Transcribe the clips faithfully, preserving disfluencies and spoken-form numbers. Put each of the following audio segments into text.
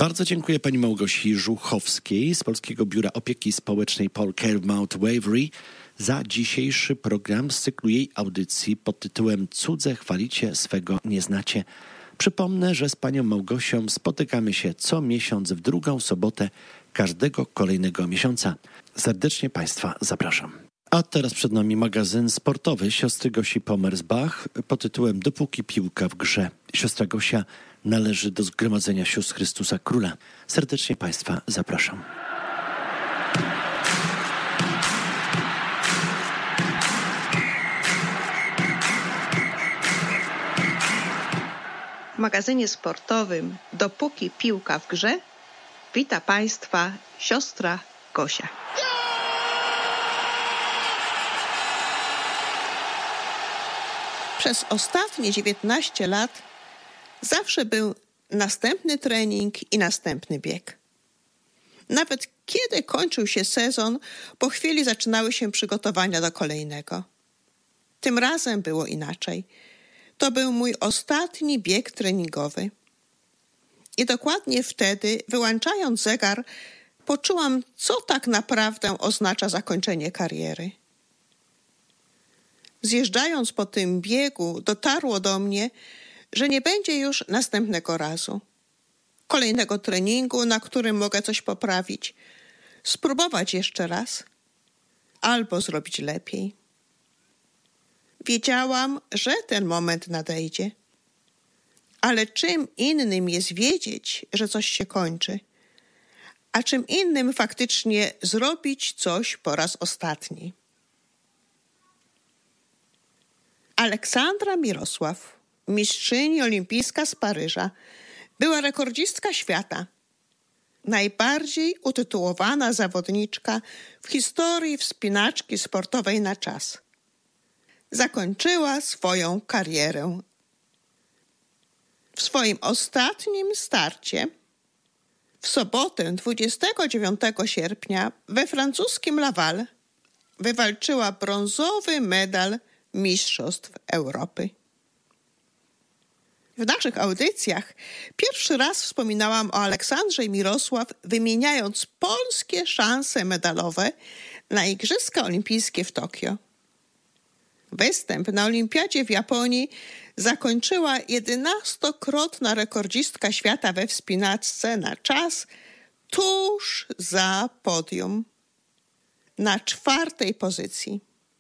Bardzo dziękuję pani Małgosi Żuchowskiej z Polskiego Biura Opieki Społecznej Paul Care Mount Waverly za dzisiejszy program z cyklu jej audycji pod tytułem Cudze chwalicie, swego nie znacie. Przypomnę, że z panią Małgosią spotykamy się co miesiąc w drugą sobotę każdego kolejnego miesiąca. Serdecznie państwa zapraszam. A teraz przed nami magazyn sportowy siostry Gosi Pommersbach pod tytułem Dopóki piłka w grze. Siostra Gosia należy do Zgromadzenia Sióstr Chrystusa Króla. Serdecznie państwa zapraszam. W magazynie sportowym Dopóki piłka w grze wita państwa siostra Gosia. Przez ostatnie dziewiętnaście lat zawsze był następny trening i następny bieg. Nawet kiedy kończył się sezon, po chwili zaczynały się przygotowania do kolejnego. Tym razem było inaczej. To był mój ostatni bieg treningowy. I dokładnie wtedy, wyłączając zegar, poczułam, co tak naprawdę oznacza zakończenie kariery. Zjeżdżając po tym biegu, dotarło do mnie, że nie będzie już następnego razu. Kolejnego treningu, na którym mogę coś poprawić, spróbować jeszcze raz albo zrobić lepiej. Wiedziałam, że ten moment nadejdzie. Ale czym innym jest wiedzieć, że coś się kończy, a czym innym faktycznie zrobić coś po raz ostatni. Aleksandra Mirosław, mistrzyni olimpijska z Paryża, była rekordzistka świata. Najbardziej utytułowana zawodniczka w historii wspinaczki sportowej na czas. Zakończyła swoją karierę. W swoim ostatnim starcie w sobotę dwudziestego dziewiątego sierpnia we francuskim Laval wywalczyła brązowy medal Mistrzostw Europy. W naszych audycjach pierwszy raz wspominałam o Aleksandrze Mirosław, wymieniając polskie szanse medalowe na Igrzyska Olimpijskie w Tokio. Występ na Olimpiadzie w Japonii zakończyła jedenastokrotna rekordzistka świata we wspinaczce na czas tuż za podium, na czwartej pozycji.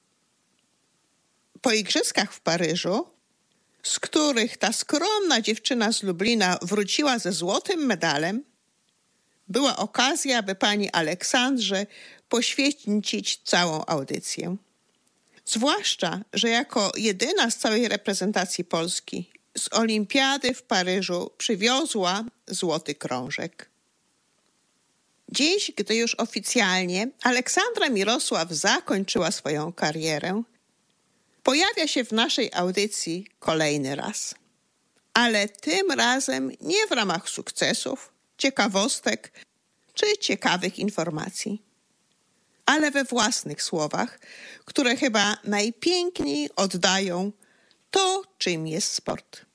Po Igrzyskach w Paryżu, z których ta skromna dziewczyna z Lublina wróciła ze złotym medalem, była okazja, by pani Aleksandrze poświęcić całą audycję. Zwłaszcza, że jako jedyna z całej reprezentacji Polski z Olimpiady w Paryżu przywiozła złoty krążek. Dziś, gdy już oficjalnie Aleksandra Mirosław zakończyła swoją karierę, pojawia się w naszej audycji kolejny raz. Ale tym razem nie w ramach sukcesów, ciekawostek czy ciekawych informacji, ale we własnych słowach, które chyba najpiękniej oddają to, czym jest sport.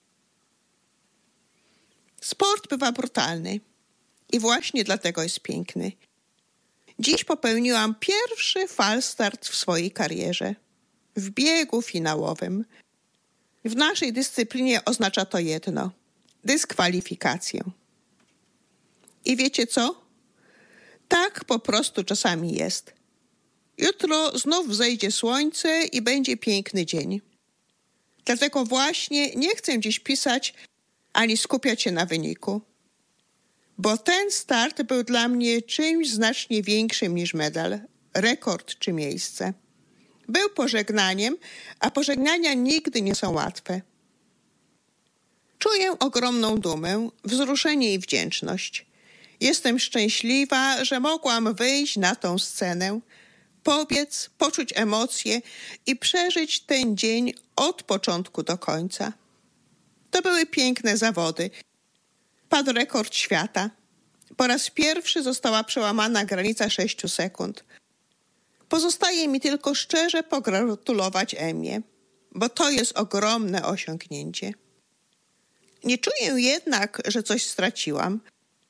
Sport bywa brutalny i właśnie dlatego jest piękny. Dziś popełniłam pierwszy falstart w swojej karierze. W biegu finałowym. W naszej dyscyplinie oznacza to jedno – dyskwalifikację. I wiecie co? Tak po prostu czasami jest. Jutro znów wzejdzie słońce i będzie piękny dzień. Dlatego właśnie nie chcę dziś pisać ani skupiać się na wyniku. Bo ten start był dla mnie czymś znacznie większym niż medal, rekord czy miejsce. Był pożegnaniem, a pożegnania nigdy nie są łatwe. Czuję ogromną dumę, wzruszenie i wdzięczność. Jestem szczęśliwa, że mogłam wyjść na tą scenę, pobiec, poczuć emocje i przeżyć ten dzień od początku do końca. To były piękne zawody. Padł rekord świata. Po raz pierwszy została przełamana granica sześciu sekund. Pozostaje mi tylko szczerze pogratulować Emię, bo to jest ogromne osiągnięcie. Nie czuję jednak, że coś straciłam.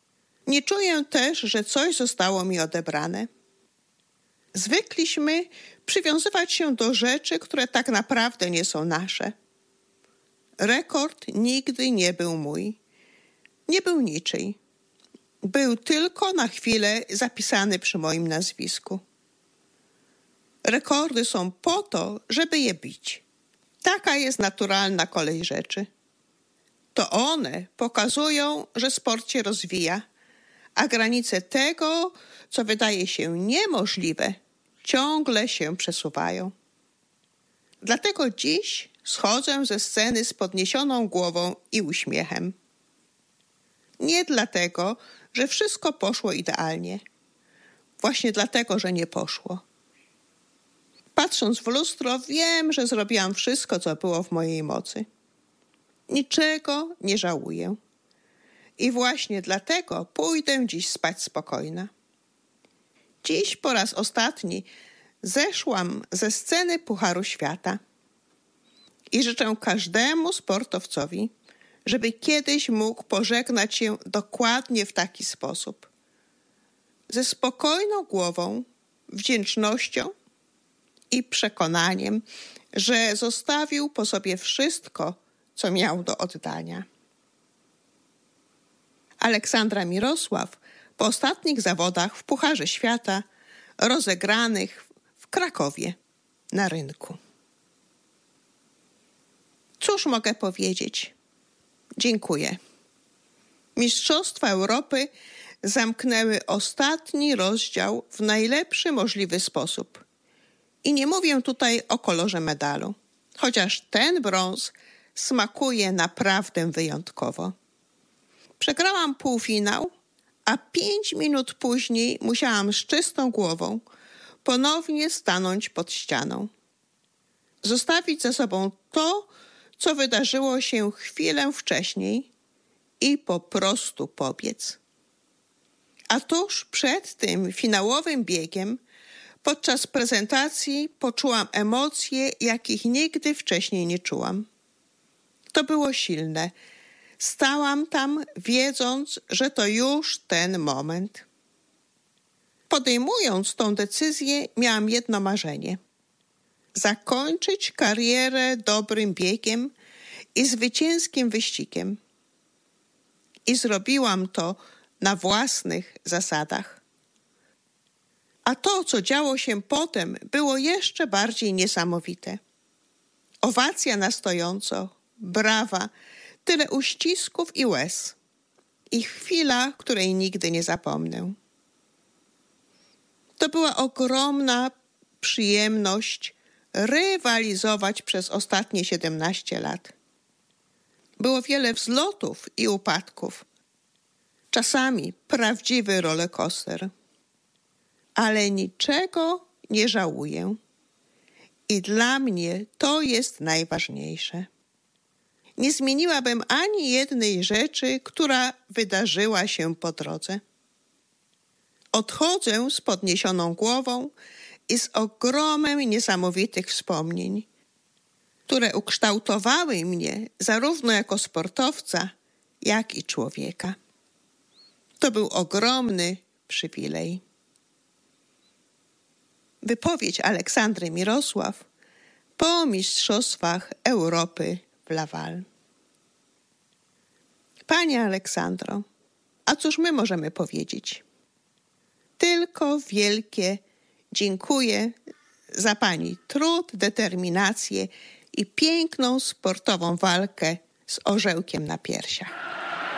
Nie czuję też, że coś zostało mi odebrane. Zwykliśmy przywiązywać się do rzeczy, które tak naprawdę nie są nasze. Rekord nigdy nie był mój. Nie był niczyj. Był tylko na chwilę zapisany przy moim nazwisku. Rekordy są po to, żeby je bić. Taka jest naturalna kolej rzeczy. To one pokazują, że sport się rozwija, a granice tego, co wydaje się niemożliwe, ciągle się przesuwają. Dlatego dziś schodzę ze sceny z podniesioną głową i uśmiechem. Nie dlatego, że wszystko poszło idealnie. Właśnie dlatego, że nie poszło. Patrząc w lustro, wiem, że zrobiłam wszystko, co było w mojej mocy. Niczego nie żałuję. I właśnie dlatego pójdę dziś spać spokojna. Dziś po raz ostatni zeszłam ze sceny Pucharu Świata. I życzę każdemu sportowcowi, żeby kiedyś mógł pożegnać się dokładnie w taki sposób. Ze spokojną głową, wdzięcznością i przekonaniem, że zostawił po sobie wszystko, co miał do oddania. Aleksandra Mirosław po ostatnich zawodach w Pucharze Świata rozegranych w Krakowie na rynku. Cóż mogę powiedzieć? Dziękuję. Mistrzostwa Europy zamknęły ostatni rozdział w najlepszy możliwy sposób. I nie mówię tutaj o kolorze medalu, chociaż ten brąz smakuje naprawdę wyjątkowo. Przegrałam półfinał, a pięć minut później musiałam z czystą głową ponownie stanąć pod ścianą. Zostawić za sobą to, co wydarzyło się chwilę wcześniej i po prostu pobiec. A tuż przed tym finałowym biegiem, podczas prezentacji poczułam emocje, jakich nigdy wcześniej nie czułam. To było silne. Stałam tam, wiedząc, że to już ten moment. Podejmując tą decyzję, miałam jedno marzenie. Zakończyć karierę dobrym biegiem i zwycięskim wyścigiem. I zrobiłam to na własnych zasadach. A to, co działo się potem, było jeszcze bardziej niesamowite. Owacja na stojąco, brawa, tyle uścisków i łez. I chwila, której nigdy nie zapomnę. To była ogromna przyjemność rywalizować przez ostatnie siedemnaście lat. Było wiele wzlotów i upadków. Czasami prawdziwy rollercoaster. Ale niczego nie żałuję. I dla mnie to jest najważniejsze. Nie zmieniłabym ani jednej rzeczy, która wydarzyła się po drodze. Odchodzę z podniesioną głową i z ogromem niesamowitych wspomnień, które ukształtowały mnie zarówno jako sportowca, jak i człowieka. To był ogromny przywilej. Wypowiedź Aleksandry Mirosław po Mistrzostwach Europy w Laval. Pani Aleksandro, a cóż my możemy powiedzieć? Tylko wielkie dziękuję za Pani trud, determinację i piękną sportową walkę z orzełkiem na piersiach.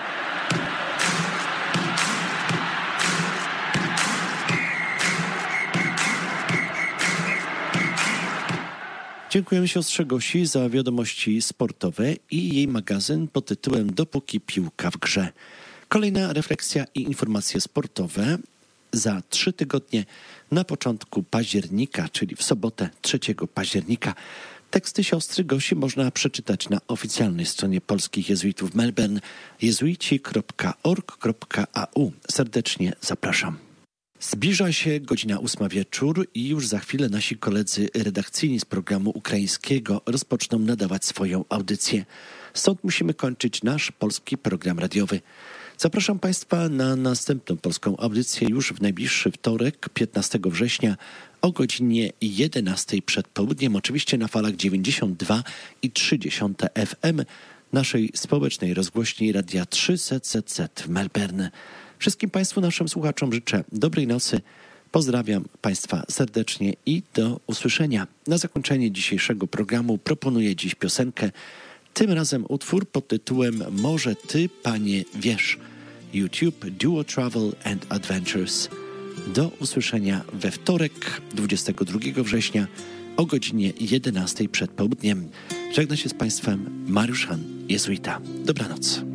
Dziękujemy siostrze Gosi za wiadomości sportowe i jej magazyn pod tytułem Dopóki piłka w grze. Kolejna refleksja i informacje sportowe za trzy tygodnie na początku października, czyli w sobotę trzeciego października. Teksty siostry Gosi można przeczytać na oficjalnej stronie polskich jezuitów w Melbourne jezuici kropka org kropka a u. Serdecznie zapraszam. Zbliża się godzina ósma wieczór i już za chwilę nasi koledzy redakcyjni z programu ukraińskiego rozpoczną nadawać swoją audycję. Stąd musimy kończyć nasz polski program radiowy. Zapraszam Państwa na następną polską audycję już w najbliższy wtorek, piętnastego września o godzinie jedenastej przed południem, oczywiście na falach dziewięćdziesiąt dwa i trzy dziesiąte F M naszej społecznej rozgłośni Radia trzysta Z Z w Melbourne. Wszystkim Państwu, naszym słuchaczom życzę dobrej nocy. Pozdrawiam Państwa serdecznie i do usłyszenia. Na zakończenie dzisiejszego programu proponuję dziś piosenkę, tym razem utwór pod tytułem Może Ty, Panie, wiesz. YouTube Duo Travel and Adventures. Do usłyszenia we wtorek, dwudziestego drugiego września o godzinie jedenastej przed południem. Żegna się z Państwem Mariusz Han, jezuita. Dobranoc.